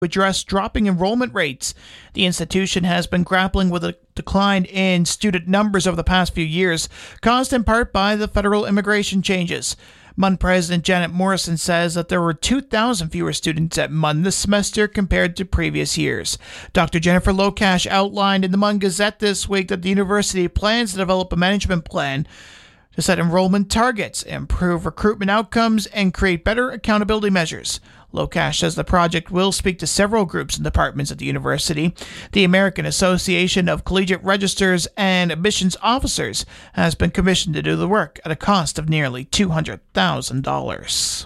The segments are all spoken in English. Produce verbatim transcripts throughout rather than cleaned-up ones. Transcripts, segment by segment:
address dropping enrollment rates. The institution has been grappling with a decline in student numbers over the past few years, caused in part by the federal immigration changes. M U N President Janet Morrison says that there were two thousand fewer students at M U N this semester compared to previous years. Doctor Jennifer Lokash outlined in the M U N Gazette this week that the university plans to develop a management plan to set enrollment targets, improve recruitment outcomes, and create better accountability measures. Lokash says the project will speak to several groups and departments at the university. The American Association of Collegiate Registrars and Admissions Officers has been commissioned to do the work at a cost of nearly two hundred thousand dollars.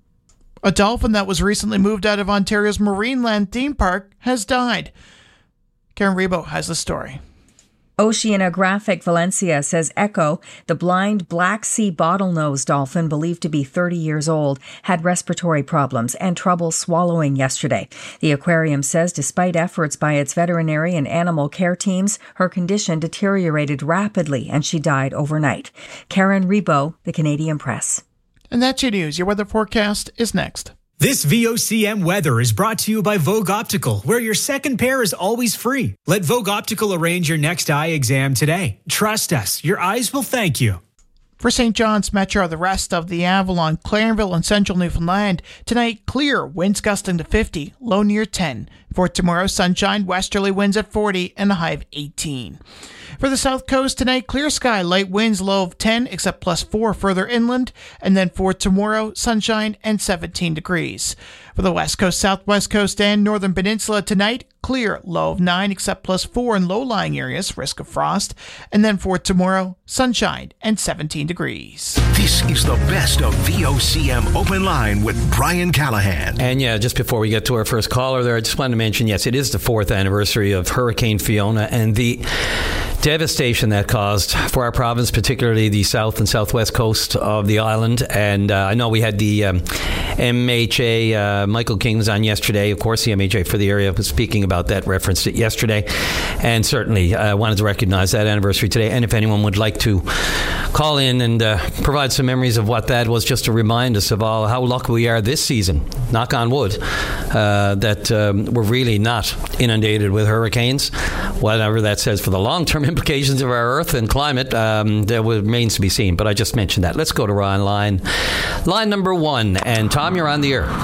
A dolphin that was recently moved out of Ontario's Marineland theme park has died. Karen Rebo has the story. Oceanographic Valencia says Echo, the blind Black Sea bottlenose dolphin believed to be thirty years old, had respiratory problems and trouble swallowing yesterday. The aquarium says despite efforts by its veterinary and animal care teams, her condition deteriorated rapidly and she died overnight. Karen Rebo, The Canadian Press. And that's your news. Your weather forecast is next. This V O C M weather is brought to you by Vogue Optical, where your second pair is always free. Let Vogue Optical arrange your next eye exam today. Trust us, your eyes will thank you. For Saint John's Metro, the rest of the Avalon, Clarenville, and central Newfoundland, tonight clear, winds gusting to fifty, low near ten. For tomorrow, sunshine, westerly winds at forty, and a high of eighteen. For the south coast tonight, clear sky, light winds, low of ten, except plus four further inland. And then for tomorrow, sunshine and seventeen degrees. For the west coast, southwest coast, and northern peninsula tonight, clear, low of nine, except plus four in low-lying areas, risk of frost. And then for tomorrow, sunshine and seventeen degrees. This is the best of V O C M Open Line with Brian Callahan. And yeah, just before we get to our first caller there, I just wanted to mention, yes, it is the fourth anniversary of Hurricane Fiona and the devastation that caused for our province, particularly the south and southwest coast of the island. And uh, I know we had the um, M H A, uh, Michael King was on yesterday. Of course, the M H A for the area was speaking about that, referenced it yesterday. And certainly I uh, wanted to recognize that anniversary today. And if anyone would like to call in and uh, provide some memories of what that was, just to remind us of all how lucky we are this season, knock on wood, uh, that um, we're really not inundated with hurricanes. Whatever that says for the long-term implications of our earth and climate, um, that remains to be seen. But I just mentioned that. Let's go to Ron line. Line number one. And Tom, you're on the air.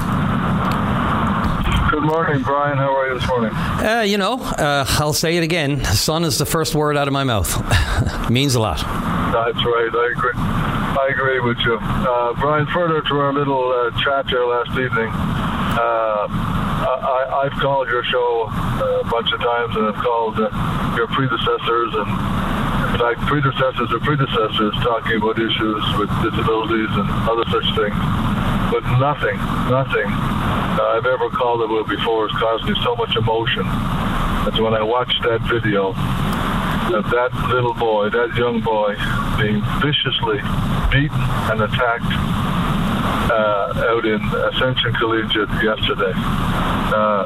Good morning, Brian. How are you this morning? Uh, you know, uh, I'll say it again. Sun is the first word out of my mouth. It means a lot. That's right. I agree. I agree with you. Uh, Brian, further to our little uh, chat there last evening, uh, I, I've called your show a bunch of times, and I've called uh, your predecessors, and in fact, predecessors of predecessors talking about issues with disabilities and other such things. But nothing, nothing uh, I've ever called about before has caused me so much emotion as when I watched that video of that little boy, that young boy, being viciously beaten and attacked uh, out in Ascension Collegiate yesterday. Uh,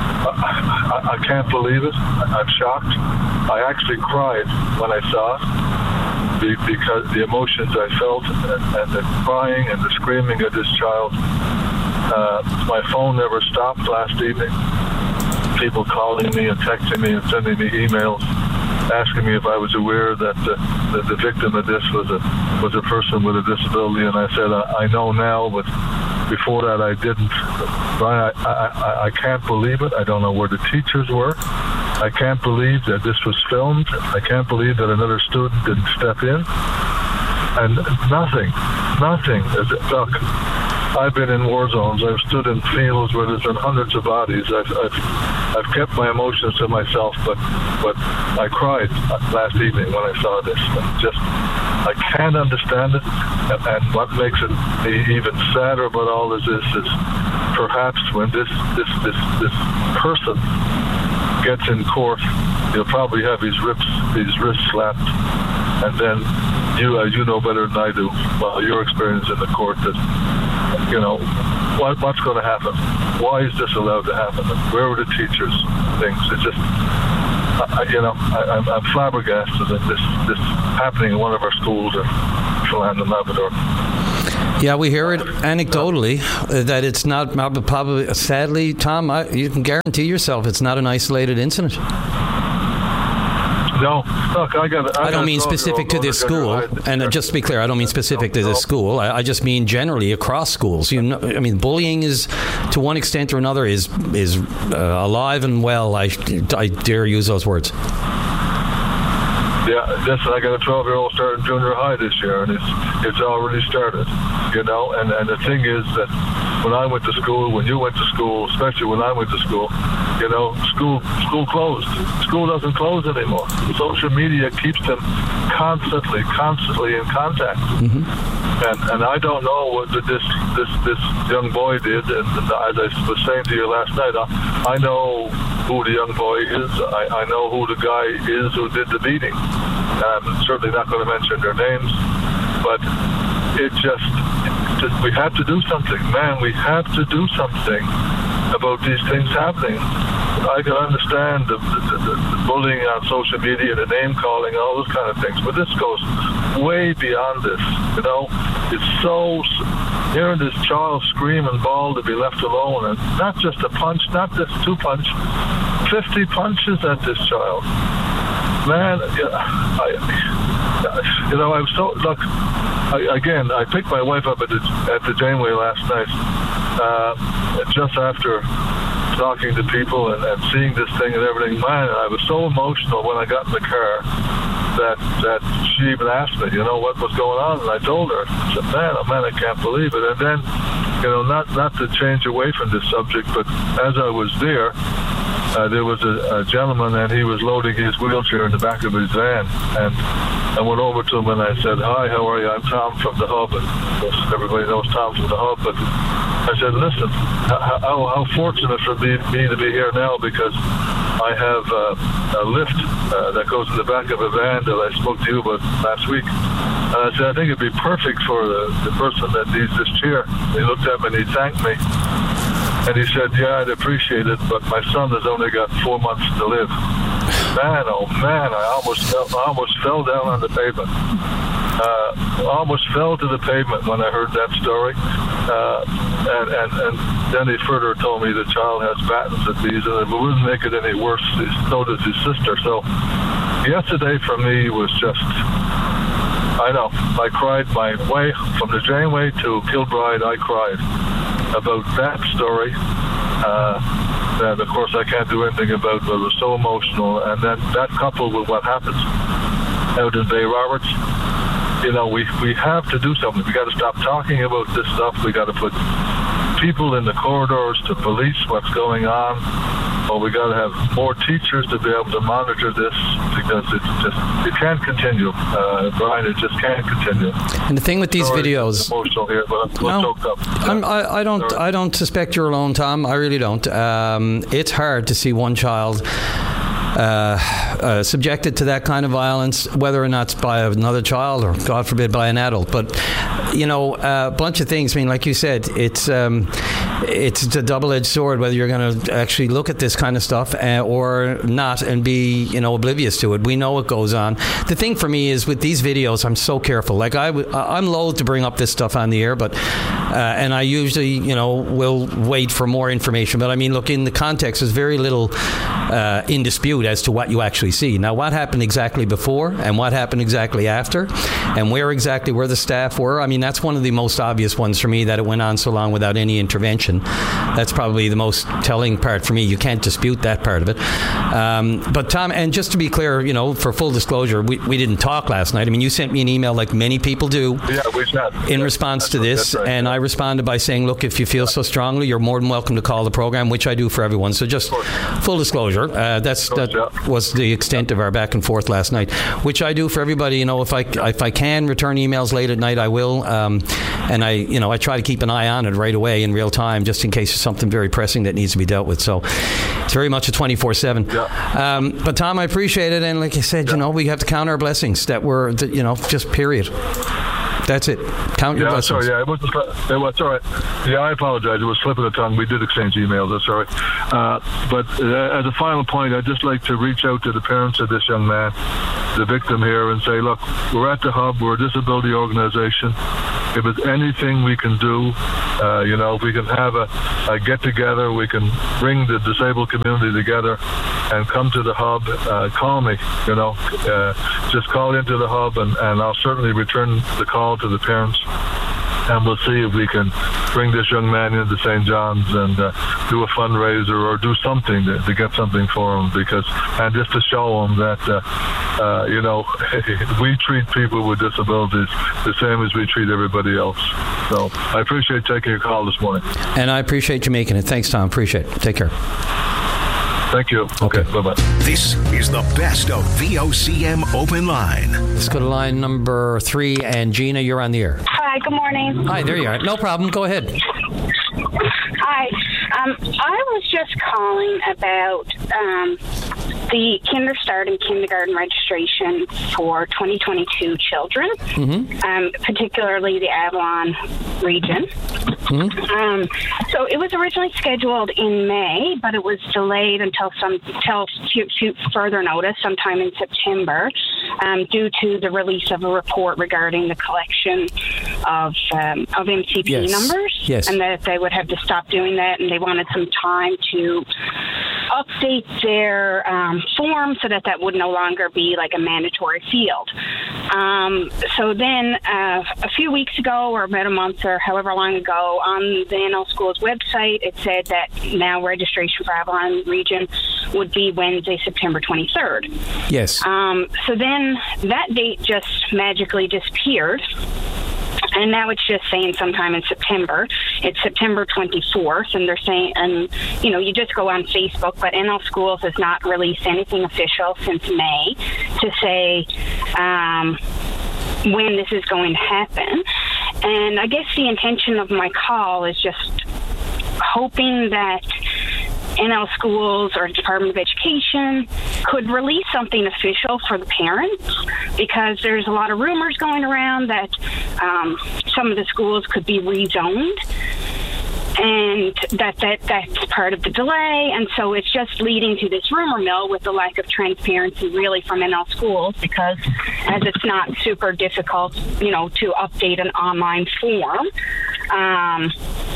I, I can't believe it. I'm shocked. I actually cried when I saw it because the emotions I felt and, and the crying and the screaming of this child. Uh, my phone never stopped last evening. People calling me and texting me and sending me emails, asking me if I was aware that the, that the victim of this was a was a person with a disability, and I said I, I know now, but before that I didn't. Brian, I, I I can't believe it. I don't know where the teachers were. I can't believe that this was filmed. I can't believe that another student didn't step in. And nothing, nothing. Look, I've been in war zones. I've stood in fields where there's been hundreds of bodies. I've, I've, I've kept my emotions to myself, but, but I cried last evening when I saw this. Just, I can't understand it. And, and what makes it even sadder about all this is, is perhaps when this, this, this, this person gets in court, he'll probably have his wrists, his wrists slapped, and then you, uh, you know better than I do, well, your experience in the court, that, you know, what, what's going to happen? Why is this allowed to happen? Where were the teachers? Things. It's just, I, you know, I, I'm, I'm flabbergasted that this this happening in one of our schools in Philan and Labrador. Yeah, we hear it anecdotally uh, that it's not probably, sadly, Tom, I, you can guarantee yourself it's not an isolated incident. No, look, I got. I, I don't mean specific to this school, and uh, just to be clear, I don't mean specific to this school. I, I just mean generally across schools. You know, I mean, bullying is, to one extent or another, is is uh, alive and well. I I dare use those words. Yeah, listen, I got a twelve-year-old starting junior high this year, and it's it's already started, you know. And, and the thing is that when I went to school, when you went to school, especially when I went to school, you know, school school closed. School doesn't close anymore. Social media keeps them constantly, constantly in contact. Mm-hmm. And and I don't know what this this this young boy did. And as I was saying to you last night, I, I know who the young boy is. I, I know who the guy is who did the beating. I'm certainly not going to mention their names, but it just, just we have to do something, man. We have to do something about these things happening. I can understand the, the, the, the bullying on social media, the name calling, all those kind of things, but this goes way beyond this. You know, it's so hearing this child scream and bawl to be left alone, and not just a punch, not just two punch, fifty punches at this child. Man, I, you know, I was so, look, I, again, I picked my wife up at the, at the Janeway last night, uh, just after talking to people and, and seeing this thing and everything. Man, I was so emotional when I got in the car that that she even asked me, you know, what was going on, and I told her. I said, man, oh man, I can't believe it. And then, you know, not, not to change away from this subject, but as I was there, Uh, there was a, a gentleman, and he was loading his wheelchair in the back of his van, and I went over to him and I said, hi, how are you? I'm Tom from the Hub, and everybody knows Tom from the Hub, but I said, listen, how, how fortunate for me, me to be here now, because I have uh, a lift uh, that goes in the back of a van that I spoke to you about last week. And I said, I think it'd be perfect for the, the person that needs this chair. He looked at me and he thanked me. And he said, yeah, I'd appreciate it, but my son has only got four months to live. Man, oh man, I almost fell, I almost fell down on the pavement. Uh, almost fell to the pavement when I heard that story. Uh, and, and, and then he further told me the child has Batten disease, and it wouldn't make it any worse. So does his sister. So yesterday for me was just, I know, I cried my way from the Janeway to Kilbride. I cried about that story, uh, that of course I can't do anything about, but it was so emotional. And then that coupled with what happens out in Bay Roberts, you know, we we have to do something. We got to stop talking about this stuff. We got to put people in the corridors to police what's going on. Or we got to have more teachers to be able to monitor this, because it's just, it can't continue, uh, Brian. It just can't continue. And the thing with these Sorry, videos, I'm emotional here, but I'm no, choked up. I'm, I, I don't, Sorry. I don't suspect you're alone, Tom. I really don't. Um, it's hard to see one child Uh, uh, subjected to that kind of violence, whether or not it's by another child or, God forbid, by an adult. But, you know, a bunch of things. I mean, like you said, it's um, it's a double-edged sword, whether you're going to actually look at this kind of stuff uh, or not and be, you know, oblivious to it. We know what goes on. The thing for me is with these videos, I'm so careful. Like, I w- I'm loath to bring up this stuff on the air, but uh, and I usually, you know, will wait for more information. But, I mean, look, in the context, there's very little uh, in dispute as to what you actually see. Now, what happened exactly before and what happened exactly after and where exactly where the staff were, I mean, that's one of the most obvious ones for me, that it went on so long without any intervention. That's probably the most telling part for me. You can't dispute that part of it. Um, but, Tom, and just to be clear, you know, for full disclosure, we, we didn't talk last night. I mean, you sent me an email like many people do yeah, we chat. in yeah, response to this, right. and I responded by saying, look, if you feel so strongly, you're more than welcome to call the program, which I do for everyone. So just full disclosure, uh, that's course, that yeah. was the extent of our back and forth last night, which I do for everybody. You know, if I if I can return emails late at night, I will, um, and I you know I try to keep an eye on it right away in real time, just in case there's something very pressing that needs to be dealt with. So it's very much a twenty-four seven. Yeah. Um, but Tom, I appreciate it, and like I said, yeah. you know, we have to count our blessings that were, that, you know, just period. That's it. Count your yeah, blessings. Sorry, yeah, it was, it was all right. Yeah, I apologize. It was slip of the tongue. We did exchange emails. That's all right. Uh, but uh, as a final point, I'd just like to reach out to the parents of this young man, the victim here, and say, look, we're at the Hub. We're a disability organization. if it's anything we can do, uh, you know, if we can have a, a get-together, we can bring the disabled community together and come to the hub, uh, call me, you know, uh, just call into the hub, and, and I'll certainly return the call to the parents. And we'll see if we can bring this young man into Saint John's and uh, do a fundraiser or do something to, to get something for him, because, and just to show him that, uh, uh, you know, we treat people with disabilities the same as we treat everybody else. So I appreciate taking your call this morning. And I appreciate you making it. Thanks, Tom. Appreciate it. Take care. Thank you. Okay, okay. Bye-bye. This is the best of V O C M Open Line. Let's go to line number three. And Gina, you're on the air. Hi, good morning. Hi, there you are. No problem. Go ahead. Hi. Um, I was just calling about um, the Kinderstart and kindergarten registration for twenty twenty-two children, mm-hmm. um, particularly the Avalon region. Mm-hmm. Um, so it was originally scheduled in May, but it was delayed until some until further notice, sometime in September, um, due to the release of a report regarding the collection of um, of M C P yes. numbers, yes. and that they would have to stop doing that, and they wanted some time to update their um, form so that that would no longer be like a mandatory field. Um, so then uh, a few weeks ago, or about a month or however long ago, on the N L Schools website, it said that now registration for Avalon region would be Wednesday, September twenty-third. Yes. Um, so then that date just magically disappeared. And now it's just saying sometime in September. It's September twenty-fourth, and they're saying, and you know, you just go on Facebook, but N L Schools has not released anything official since May to say um, when this is going to happen. And I guess the intention of my call is just hoping that N L Schools or Department of Education could release something official for the parents, because there's a lot of rumors going around that um, some of the schools could be rezoned, and that, that that's part of the delay. And so it's just leading to this rumor mill with the lack of transparency really from N L Schools, because as it's not super difficult, you know, to update an online form, um,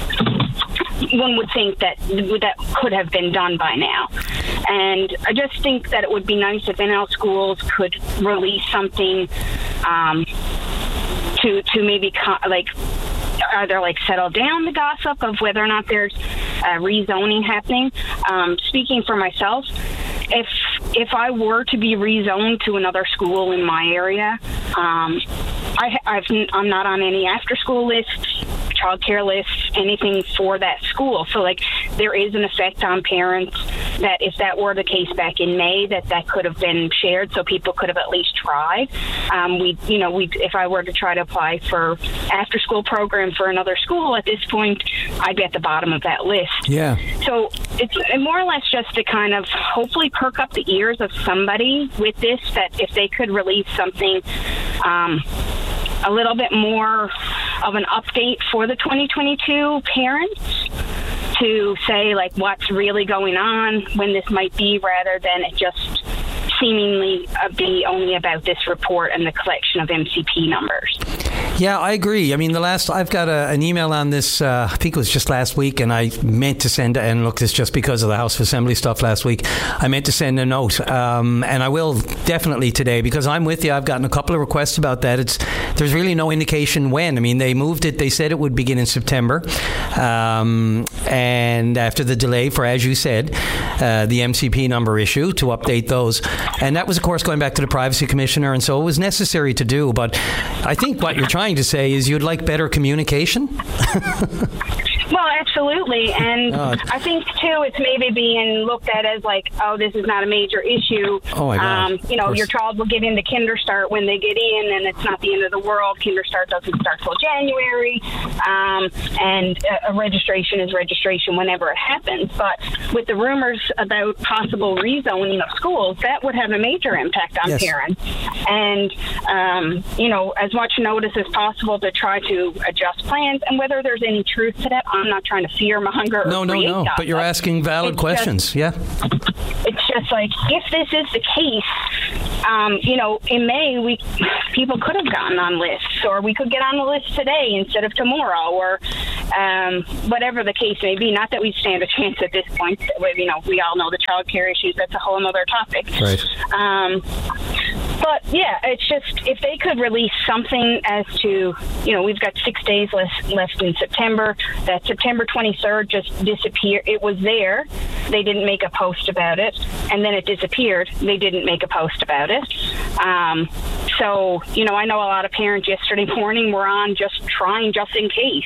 one would think that that could have been done by now. And I just think that it would be nice if N L Schools could release something um, to to maybe co- like either like settle down the gossip of whether or not there's uh, rezoning happening. Um, speaking for myself, if if I were to be rezoned to another school in my area, um, I, I've, I'm not on any after-school lists, childcare lists, anything for that school. So, like, there is an effect on parents that if that were the case back in May, that that could have been shared, so people could have at least tried. Um, we, you know, we if I were to try to apply for after-school program for another school at this point, I'd be at the bottom of that list. Yeah. So it's more or less just to kind of hopefully perk up the ears of somebody with this, that if they could release something um, a little bit more of an update for the twenty twenty-two parents, to say like what's really going on, when this might be, rather than it just seemingly uh, be only about this report and the collection of M C P numbers. Yeah, I agree. I mean, the last I've got a, an email on this, uh, I think it was just last week, and I meant to send, and look, this just because of the House of Assembly stuff last week, I meant to send a note, um, and I will definitely today, because I'm with you. I've gotten a couple of requests about that. It's There's really no indication when. I mean, they moved it. They said it would begin in September, um, and after the delay for, as you said, uh, the M C P number issue, to update those. And that was, of course, going back to the Privacy Commissioner, and so it was necessary to do. But I think what you're trying to say is you'd like better communication? Well, absolutely. And uh, I think, too, it's maybe being looked at as like, oh, this is not a major issue. Oh, my God. Um, you know, your child will get into Kinderstart when they get in, and it's not the end of the world. Kinderstart doesn't start till January. Um, and a, a registration is registration whenever it happens. But with the rumors about possible rezoning of schools, that would have a major impact on yes. parents. And, um, you know, as much notice as possible to try to adjust plans. And whether there's any truth to that, I'm not trying to fear monger or No, no, no. gossip. But you're asking valid it's questions. Just, yeah. It's just like, if this is the case, um, you know, in May, we people could have gotten on lists, or we could get on the list today instead of tomorrow, or um, whatever the case may be. Not that we stand a chance at this point. You know, we all know the child care issues. That's a whole other topic. Right. Um, but, yeah, it's just if they could release something as to, you know, we've got six days left, left in September. That September twenty-third just disappeared. It was there. They didn't make a post about it. And then it disappeared. They didn't make a post about it. Um, so, you know, I know a lot of parents yesterday morning were on just trying just in case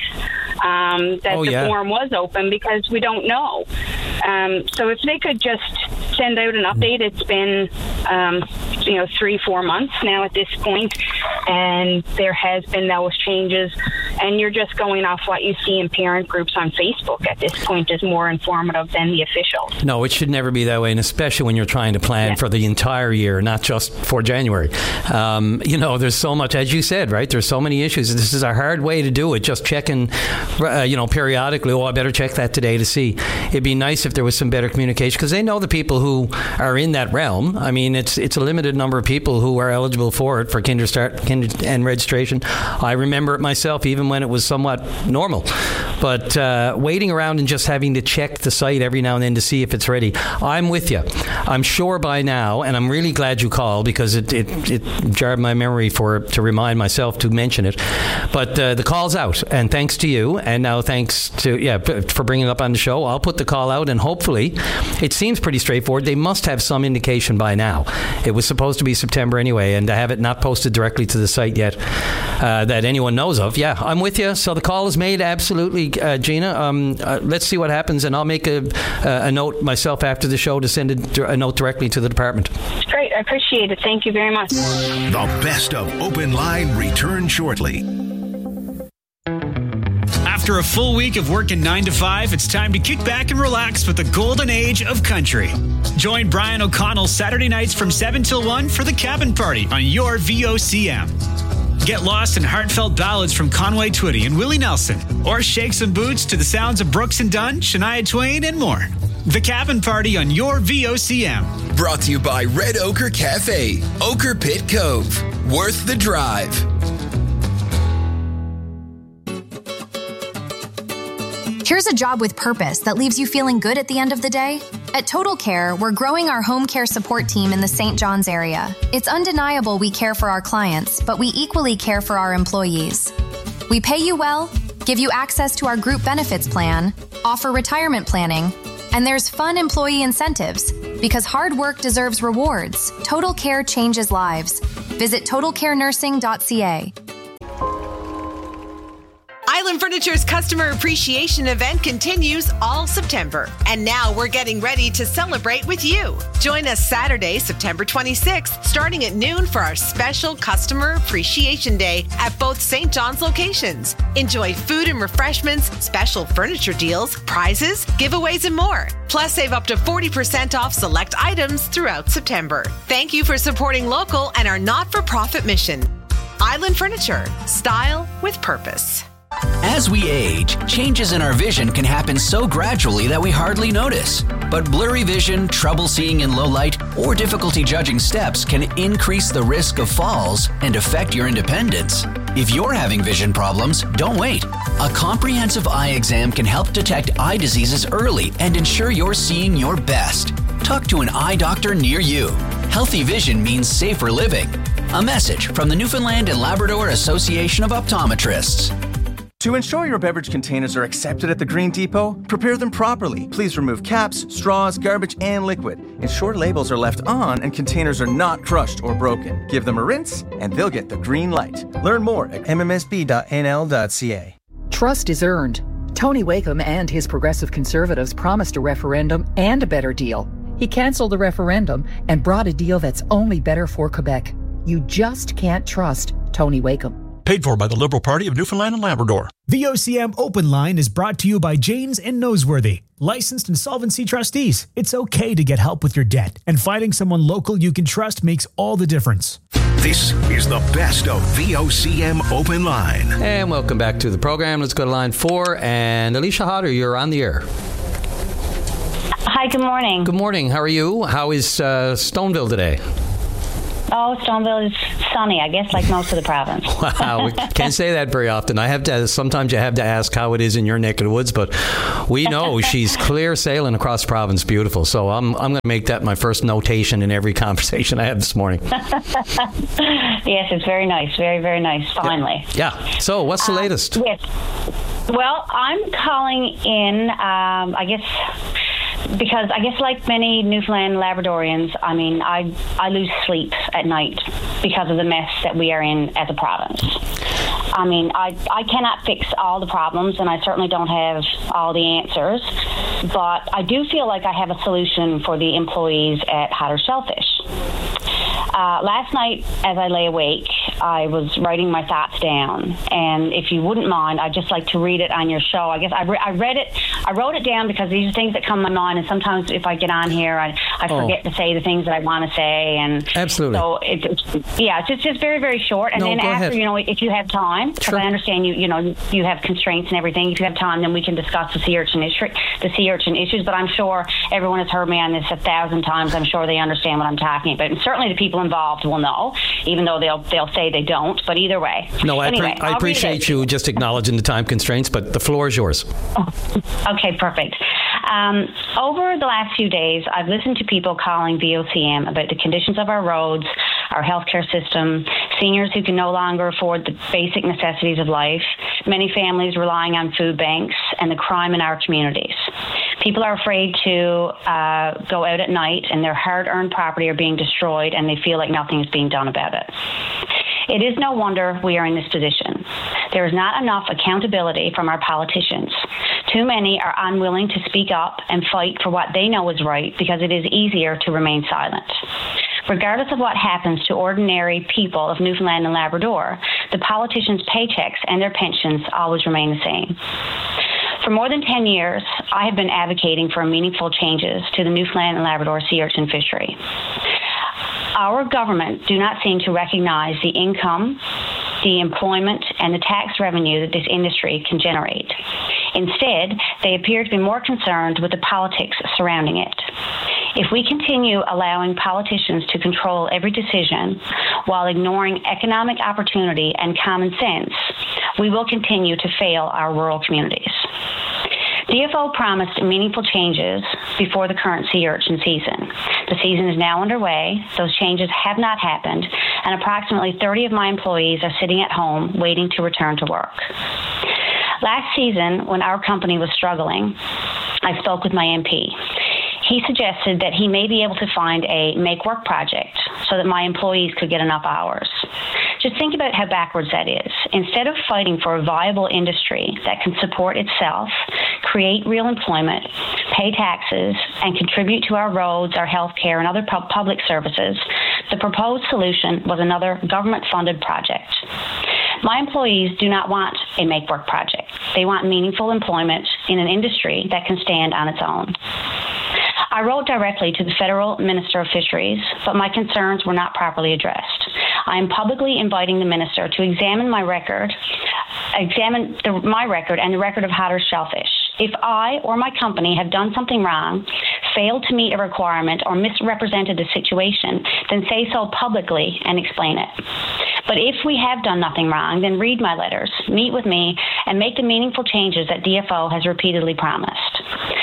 um, that oh, the yeah. form was open, because we don't know. Um, so if they could just send out an update. It's been, um, you know, three, four months now at this point, and there has been those changes, and you're just going off what you see in parent groups on Facebook at this point is more informative than the official. No, it should never be that way, and especially when you're trying to plan yeah. for the entire year, not just for January. Um, you know, there's so much, as you said, right? There's so many issues. This is a hard way to do it, just checking, uh, you know, periodically, oh, I better check that today to see. It'd be nice if there was some better communication, because they know the people who are in that realm. I mean, it's it's a limited number of people who are eligible for it, for kinder start kinder and registration. I remember it myself, even when it was somewhat normal. But uh, waiting around and just having to check the site every now and then to see if it's ready. I'm with you. I'm sure by now, and I'm really glad you called, because it it, it jarred my memory for to remind myself to mention it. But uh, the call's out, and thanks to you, and now thanks to yeah for bringing it up on the show. I'll put the call out, and hopefully, it seems pretty straightforward. They must have some indication by now. It was supposed to be September anyway, and to have it not posted directly to the site yet uh, that anyone knows of. Yeah, I'm with you. So the call is made, absolutely, uh, Gina. Um, uh, let's see what happens, and I'll make a, uh, a note myself after the show to send a, a note directly to the department. Great. I appreciate it. Thank you very much. The best of Open Line returns shortly. After a full week of working nine to five, it's time to kick back and relax with the golden age of country. Join Brian O'Connell Saturday nights from seven till one for the Cabin Party on your V O C M. Get lost in heartfelt ballads from Conway Twitty and Willie Nelson, or shake some boots to the sounds of Brooks and Dunn, Shania Twain, and more. The Cabin Party on your V O C M. Brought to you by Red Ochre Cafe, Ochre Pit Cove. Worth the drive. Here's a job with purpose that leaves you feeling good at the end of the day. At Total Care, we're growing our home care support team in the Saint John's area. It's undeniable we care for our clients, but we equally care for our employees. We pay you well, give you access to our group benefits plan, offer retirement planning, and there's fun employee incentives. Because hard work deserves rewards, Total Care changes lives. Visit total care nursing dot c a. Island Furniture's customer appreciation event continues all September. And now we're getting ready to celebrate with you. Join us Saturday, September twenty-sixth, starting at noon for our special Customer Appreciation Day at both Saint John's locations. Enjoy food and refreshments, special furniture deals, prizes, giveaways, and more. Plus, save up to forty percent off select items throughout September. Thank you for supporting local and our not-for-profit mission. Island Furniture. Style with purpose. As we age, changes in our vision can happen so gradually that we hardly notice. But blurry vision, trouble seeing in low light, or difficulty judging steps can increase the risk of falls and affect your independence. If you're having vision problems, don't wait. A comprehensive eye exam can help detect eye diseases early and ensure you're seeing your best. Talk to an eye doctor near you. Healthy vision means safer living. A message from the Newfoundland and Labrador Association of Optometrists. To ensure your beverage containers are accepted at the Green Depot, prepare them properly. Please remove caps, straws, garbage, and liquid. Ensure labels are left on and containers are not crushed or broken. Give them a rinse, and they'll get the green light. Learn more at m m s b dot n l dot c a. Trust is earned. Tony Wakeham and his Progressive Conservatives promised a referendum and a better deal. He cancelled the referendum and brought a deal that's only better for Quebec. You just can't trust Tony Wakeham. Paid for by the Liberal Party of Newfoundland and Labrador. V O C M Open Line is brought to you by Janes and Noseworthy, licensed insolvency trustees. It's okay to get help with your debt, and finding someone local you can trust makes all the difference. This is the best of V O C M Open Line. And welcome back to the program. Let's go to line four. And Alicia Hodder, you're on the air. Hi, good morning. Good morning. How are you? How is uh, Stoneville today? Oh, Stoneville is sunny, I guess, like most of the province. Wow, we can't say that very often. I have to. Sometimes you have to ask how it is in your neck of the woods, but we know she's clear sailing across the province, beautiful. So I'm I'm going to make that my first notation in every conversation I have this morning. Yes, it's very nice, very very nice. Finally. Yeah. yeah. So what's the latest? Uh, yes. Well, I'm calling in. Um, I guess. Because I guess like many Newfoundland Labradorians, I mean, I I lose sleep at night because of the mess that we are in as a province. I mean, I, I cannot fix all the problems, and I certainly don't have all the answers, but I do feel like I have a solution for the employees at Hatters Shellfish. Uh, last night, as I lay awake, I was writing my thoughts down, and if you wouldn't mind, I'd just like to read it on your show. I guess I, re- I read it, I wrote it down because these are things that come to my mind, and sometimes if I get on here, I, I oh. forget to say the things that I want to say, and absolutely. So it, it's yeah, it's just, just very very short, and no, then go after ahead. you know, if you have time, because sure. I understand you you know you have constraints and everything. If you have time, then we can discuss the sea urchin issue, the sea urchin issues. But I'm sure everyone has heard me on this a thousand times. I'm sure they understand what I'm talking about, and certainly the people involved will know, even though they'll they'll say they don't. But either way, no, I, anyway, pre- I appreciate you just acknowledging the time constraints, but the floor is yours. Okay, perfect. Um, over the last few days, I've listened to people calling V O C M about the conditions of our roads, our healthcare system, seniors who can no longer afford the basic necessities of life, many families relying on food banks, and the crime in our communities. People are afraid to uh, go out at night, and their hard-earned property are being destroyed, and they feel like nothing is being done about it. It is no wonder we are in this position. There is not enough accountability from our politicians. Too many are unwilling to speak up and fight for what they know is right because it is easier to remain silent. Regardless of what happens to ordinary people of Newfoundland and Labrador, the politicians' paychecks and their pensions always remain the same. For more than ten years, I have been advocating for meaningful changes to the Newfoundland and Labrador sea urchin fishery. Our government do not seem to recognize the income, the employment, and the tax revenue that this industry can generate. Instead, they appear to be more concerned with the politics surrounding it. If we continue allowing politicians to control every decision while ignoring economic opportunity and common sense, we will continue to fail our rural communities. D F O promised meaningful changes before the current sea urchin season. The season is now underway. Those changes have not happened, and approximately thirty of my employees are sitting at home waiting to return to work. Last season, when our company was struggling, I spoke with my M P. He suggested that he may be able to find a make-work project so that my employees could get enough hours. Just think about how backwards that is. Instead of fighting for a viable industry that can support itself, create real employment, pay taxes, and contribute to our roads, our health care, and other pub- public services, the proposed solution was another government-funded project. My employees do not want a make-work project. They want meaningful employment in an industry that can stand on its own. I wrote directly to the Federal Minister of Fisheries, but my concerns were not properly addressed. I am publicly inviting the Minister to examine my record, examine the, my record and the record of Hatters Shellfish. If I or my company have done something wrong, failed to meet a requirement, or misrepresented the situation, then say so publicly and explain it. But if we have done nothing wrong, then read my letters, meet with me, and make the meaningful changes that D F O has repeatedly promised.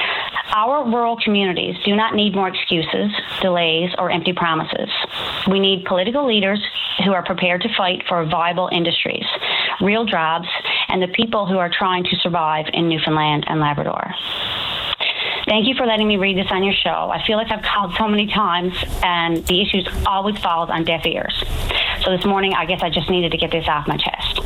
Our rural communities do not need more excuses, delays, or empty promises. We need political leaders who are prepared to fight for viable industries, real jobs, and the people who are trying to survive in Newfoundland and Labrador. Thank you for letting me read this on your show. I feel like I've called so many times, and the issues always falls on deaf ears. So this morning, I guess I just needed to get this off my chest.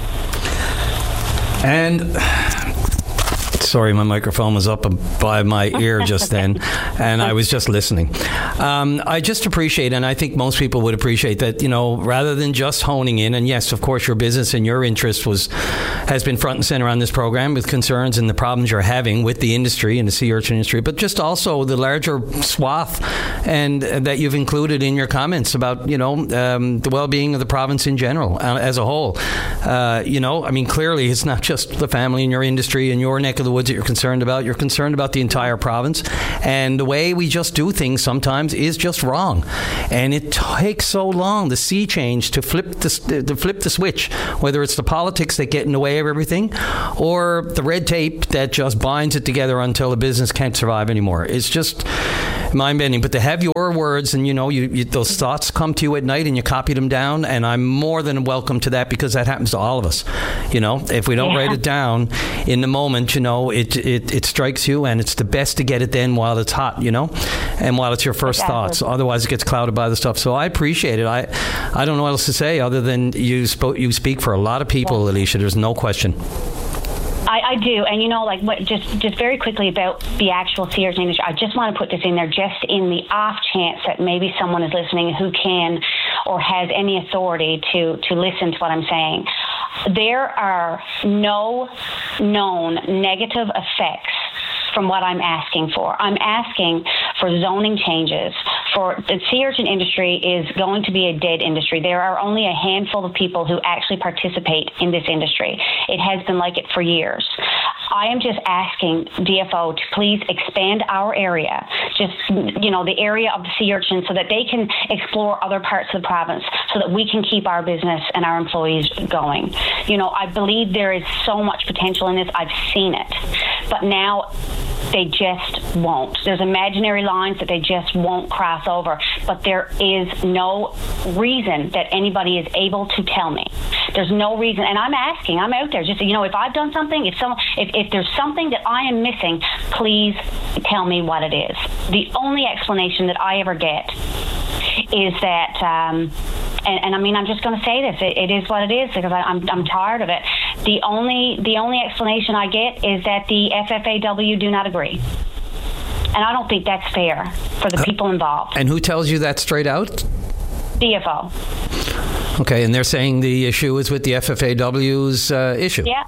And sorry, my microphone was up by my ear just then, and I was just listening. Um, I just appreciate, and I think most people would appreciate that, you know, rather than just honing in, and yes, of course, your business and your interest was has been front and center on this program with concerns and the problems you're having with the industry and the sea urchin industry, but just also the larger swath and uh, that you've included in your comments about, you know, um, the well-being of the province in general uh, as a whole. Uh, you know, I mean, clearly it's not just the family in your industry and your neck of the woods livelihoods that you're concerned about. You're concerned about the entire province. And the way we just do things sometimes is just wrong. And it takes so long, the sea change, to flip the, to flip the switch, whether it's the politics that get in the way of everything or the red tape that just binds it together until the business can't survive anymore. It's just mind-bending. But to have your words and, you know, you, you, those thoughts come to you at night and you copy them down, and I'm more than welcome to that, because that happens to all of us. You know, if we don't yeah. write it down in the moment, you know, it, it it strikes you, and it's the best to get it then while it's hot, you know, and while it's your first exactly. thoughts. Otherwise, it gets clouded by the stuff. So I appreciate it. I I don't know what else to say other than you spoke. You speak for a lot of people, Alicia. There's no question. I, I do, and you know, like what, just just very quickly about the actual sea urchin industry. I just want to put this in there, just in the off chance that maybe someone is listening who can or has any authority to to listen to what I'm saying. There are no known negative effects from what I'm asking for. I'm asking for zoning changes. For the sea urchin industry is going to be a dead industry. There are only a handful of people who actually participate in this industry. It has been like it for years. I am just asking D F O to please expand our area, just, you know, the area of the sea urchin, so that they can explore other parts of the province, so that we can keep our business and our employees going. You know, I believe there is so much potential in this. I've seen it. But now they just won't. There's imaginary lines that they just won't cross over. But there is no reason that anybody is able to tell me. There's no reason. And I'm asking, I'm out there just, you know, if I've done something, if some, if, if there's something that I am missing, please tell me what it is. The only explanation that I ever get is that, um, and, and I mean, I'm just going to say this, it, it is what it is, because I, I'm, I'm tired of it. The only, the only explanation I get is that the F F A W do not agree. And I don't think that's fair for the people involved. And who tells you that straight out? D F O. Okay, and they're saying the issue is with the F F A W's uh, issue. Yeah.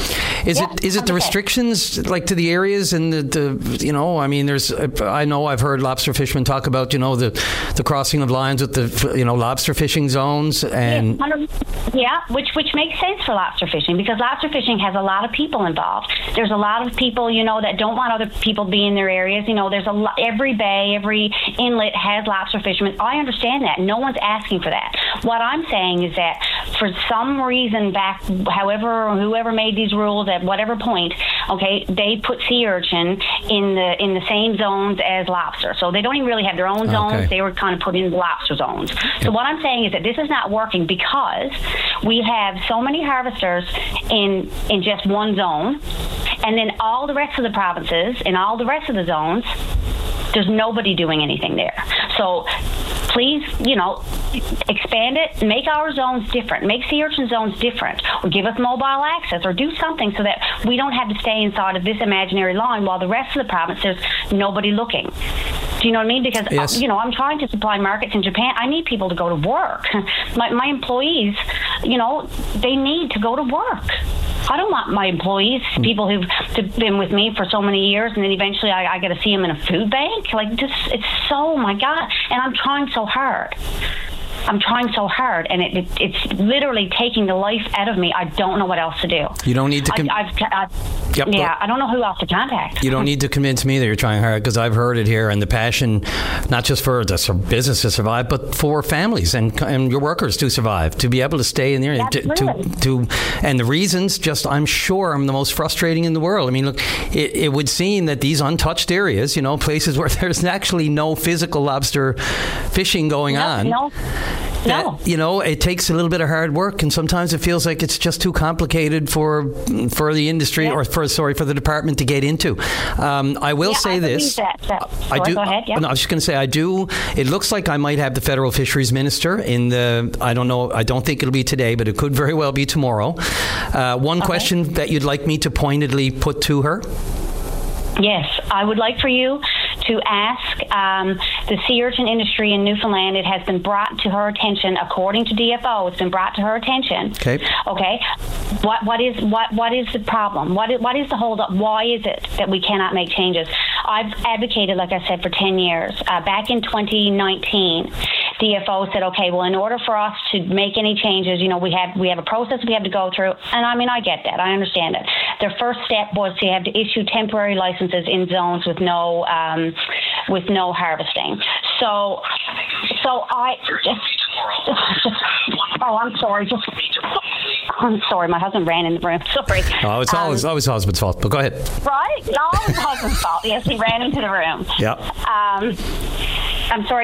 Is yeah, it is it the restrictions, like, to the areas and the, the you know, I mean, there's I know I've heard lobster fishermen talk about, you know, the the crossing of lines with the, you know, lobster fishing zones, and yeah, which which makes sense for lobster fishing, because lobster fishing has a lot of people involved. There's a lot of people, you know, that don't want other people to be in their areas. You know, there's a lot, every bay, every inlet has lobster fishermen. I understand that. No one's asking for that. What I'm saying is that for some reason back, however, whoever made these rules at whatever point, okay, they put sea urchin in the in the same zones as lobster. So they don't even really have their own zones. Okay. They were kind of put in the lobster zones. So what I'm saying is that this is not working, because we have so many harvesters in in just one zone, and then all the rest of the provinces in all the rest of the zones, there's nobody doing anything there. So please, you know, expand it, make our zones different, make sea urchin zones different, or give us mobile access, or do something so that we don't have to stay inside of this imaginary line while the rest of the province, there's nobody looking. Do you know what I mean? Because, yes. uh, you know, I'm trying to supply markets in Japan. I need people to go to work. my, my employees, you know, they need to go to work. I don't want my employees, people who've been with me for so many years, and then eventually I, I get to see them in a food bank. Like, just, it's so, oh my God. And I'm trying so hard. I'm trying so hard, and it, it, it's literally taking the life out of me. I don't know what else to do. You don't need to... Com- I've, I've, I've, yep, yeah, I don't know who else to contact. You don't need to convince me that you're trying hard, because I've heard it here, and the passion, not just for the business to survive, but for families and and your workers to survive, to be able to stay in there. And to, to, to, and the reasons, just, I'm sure, I'm the most frustrating in the world. I mean, look, it, it would seem that these untouched areas, you know, places where there's actually no physical lobster fishing going no, on. No. That, no. You know, it takes a little bit of hard work, and sometimes it feels like it's just too complicated for for the industry, yeah. or for sorry for the department to get into. Um, I will yeah, say I this. That, that. I Sorry, do. Go ahead, yeah. No, I was just going to say I do. It looks like I might have the federal fisheries minister in the. I don't know. I don't think it'll be today, but it could very well be tomorrow. Uh, one okay. question that you'd like me to pointedly put to her. Yes, I would like for you to ask um, the sea urchin industry in Newfoundland. It has been brought to her attention, according to D F O. It's been brought to her attention. Okay. Okay. What what is what what is the problem? What is, what is the holdup? Why is it that we cannot make changes? I've advocated, like I said, for ten years. Uh, back in twenty nineteen, D F O said, okay, well, in order for us to make any changes, you know, we have we have a process we have to go through. And I mean, I get that. I understand it. Their first step was to have to issue temporary licenses in zones with no um, with no harvesting. So, so I just, just oh, I'm sorry. Just, I'm sorry. My husband ran in the room. Sorry. Oh, it's always um, always husband's fault. But go ahead. Right? No, it's husband's fault. Yes, he ran into the room. Yeah. Um, I'm sorry.